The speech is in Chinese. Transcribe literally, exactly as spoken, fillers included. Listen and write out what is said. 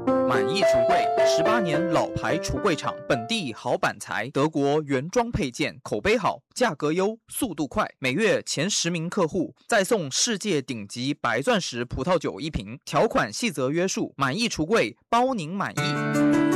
满意橱柜，十八年老牌橱柜厂，本地好板材，德国原装配件，口碑好，价格优，速度快，每月前十名客户再送世界顶级白钻石葡萄酒一瓶，条款细则约束，满意橱柜包您满意。